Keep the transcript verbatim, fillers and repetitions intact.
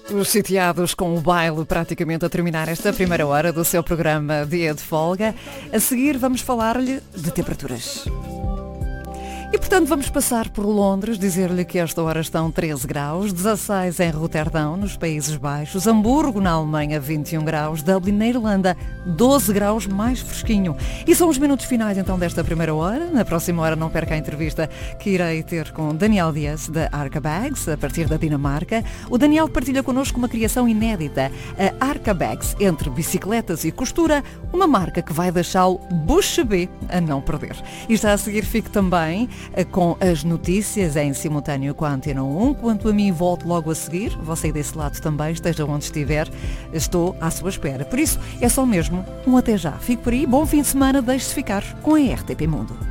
Os sitiados com o baile praticamente a terminar esta primeira hora do seu programa Dia de Folga. A seguir vamos falar-lhe de temperaturas. E portanto vamos passar por Londres, dizer-lhe que esta hora estão treze graus, dezasseis em Roterdão, nos Países Baixos, Hamburgo, na Alemanha, vinte e um graus, Dublin, na Irlanda, doze graus, mais fresquinho. E são os minutos finais então desta primeira hora. Na próxima hora não perca a entrevista que irei ter com Daniel Dias, da Arca Bags, a partir da Dinamarca. O Daniel partilha connosco uma criação inédita, a Arca Bags, entre bicicletas e costura, uma marca que vai deixá-lo bucha B a não perder. E já a seguir fico também com as notícias em simultâneo com a Antena um. Quanto a mim, volto logo a seguir. Você desse lado também, esteja onde estiver, estou à sua espera. Por isso, é só mesmo um até já. Fico por aí, bom fim de semana, deixe-se ficar com a R T P Mundo.